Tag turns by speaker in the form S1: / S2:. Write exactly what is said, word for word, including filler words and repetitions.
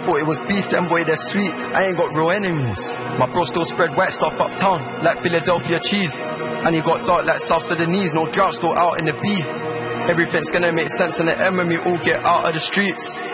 S1: thought it was beef, them boy they're sweet. I ain't got real enemies. My bro still spread white stuff uptown, like Philadelphia cheese. And he got dark like South Sudanese, no drought, still out in the B. Everything's gonna make sense in the M when we all get out of the streets.